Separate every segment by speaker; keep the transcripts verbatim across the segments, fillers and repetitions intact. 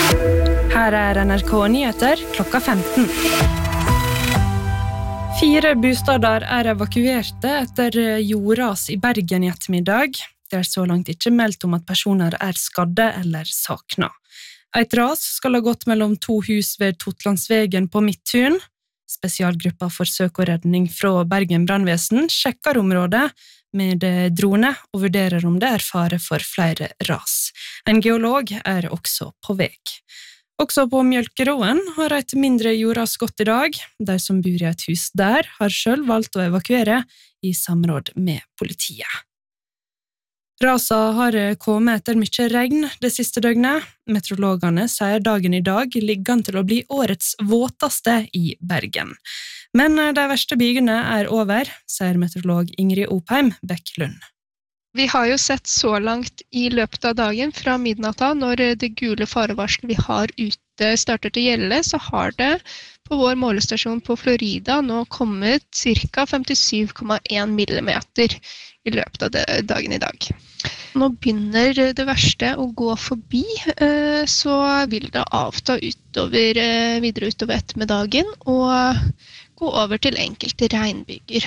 Speaker 1: Her er N R K Nyheter klokka femten. Fire bostader er evakuerte etter jordras i Bergen i ettermiddag. Det er så langt ikke meldt om at personer er skadde eller sakna. Et ras skal ha gått mellom to hus ved Totlandsvegen på Midttun. Spesialgruppa for søk og redning fra Bergen brannvesen sjekker området med drone og vurderer om det er fare for flere ras. En geolog er også på vei. Også på Mjølkeråen har et mindre jordras gått i dag. De som bor i et hus der har selv valgt å evakuere i samråd med politiet. Rasa har kommet etter mye regn det siste døgnet. Meteorologene sier dagen i dag ligger an til å bli årets våteste i Bergen. Men de verste bygene er over, sier meteorolog Ingrid Opheim Bekkelund.
Speaker 2: Vi har jo sett så langt i løpet av dagen fra midnatta, når det gule farevarselet vi har ute starter til å gjelde, så har det på vår målestasjon på Florida nå kommet ca. femtisju komma en millimeter i løpet av dagen i dag. Nå begynner det verste å gå forbi, så vil det avta utover, videre utover ettermiddagen og gå over til enkelte regnbyger.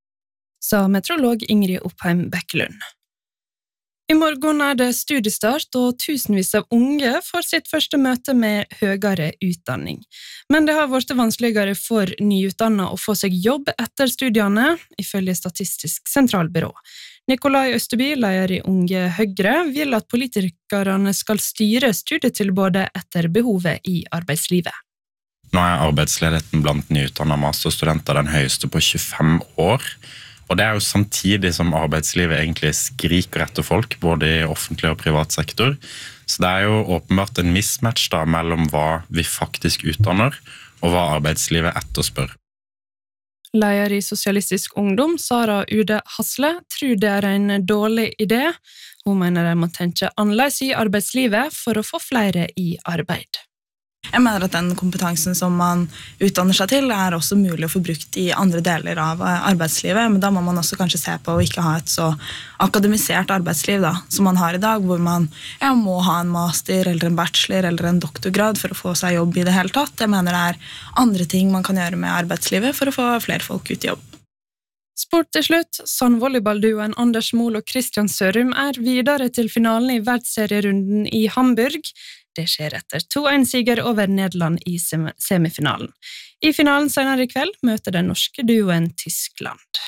Speaker 1: Sa meteorolog Ingrid Opheim Bekkelund. I morgen er det studiestart, og tusenvis av unge får sitt første møte med høyere utdanning. Men det har vært vanskeligere for nyutdannede å få seg jobb etter studiene, ifølge Statistisk sentralbyrå. Nikolai Østerby, leder i Unge Høyre, vil at politikerne skal styre studietilbudet etter behovet i arbeidslivet.
Speaker 3: Nå er arbeidsledigheten blant nyutdannede masterstudenter den høyeste på tjuefem år, og det er jo samtidig som arbeidslivet egentlig skriker etter folk, både i offentlig og privat sektor. Så det er jo åpenbart en mismatch da, mellom hva vi faktisk utdanner, og hva arbeidslivet etterspør.
Speaker 1: Leder i Sosialistisk Ungdom, Sara Ude Hasle, tror det er en dårlig idé. Hun mener de må tenke annerledes i arbeidslivet for å få flere i arbeid.
Speaker 4: Jeg mener at den kompetansen som man utdanner seg til er også mulig å få brukt i andre deler av arbeidslivet, men da må man også kanskje se på å ikke ha et så akademisert arbeidsliv da, som man har i dag, hvor man ja, må ha en master eller en bachelor eller en doktorgrad for å få seg jobb i det hele tatt. Jeg mener det er andre ting man kan gjøre med arbeidslivet for å få flere folk ut i jobb.
Speaker 1: Sport til slutt. Sandvolleyballduoen Anders Mol og Christian Sørum er videre til finalen i verdensserierunden i Hamburg. Det skjer etter to en-siger over Nederland i semifinalen. I finalen senere i kveld møter den norske duoen Tyskland.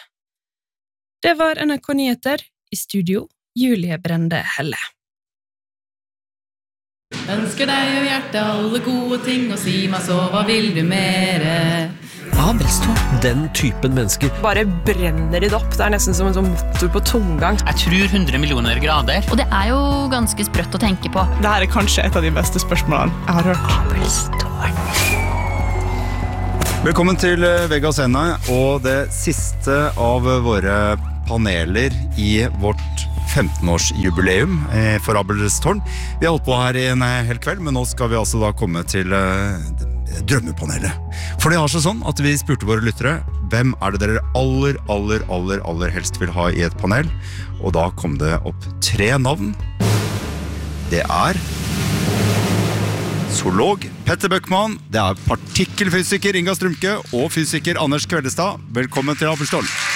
Speaker 1: Det var N R K Nyheter. I studio, Julie Brende Helle.
Speaker 5: Ønsker deg av hjertet alle gode ting, og si meg så, hva vil du mere?
Speaker 6: Abelstårn. Den typen mennesker.
Speaker 7: Bare brenner det opp. Det er nesten som en sånn motor på tomgang.
Speaker 8: Jeg tror hundre millioner grader.
Speaker 9: Og det er jo ganske sprøtt å tenke på.
Speaker 10: Dette er kanskje et av de beste spørsmålene jeg har hørt.
Speaker 6: Abelstårn.
Speaker 11: Velkommen til Vega Scena og det siste av våre paneler i vårt femten-årsjubileum for Abelstårn. Vi har holdt på her i en hel kveld, men nå skal vi altså da komme til drømmepanelet. For det har seg sånn at vi spurte våre lyttere, hvem er det dere aller, aller, aller, aller helst vil ha i et panel? Og da kom det opp tre navn. Det er zoolog Petter Bøckmann, det er partikkelfysiker Inga Strømke og fysiker Anders Kvellestad. Velkommen til Abelstårn.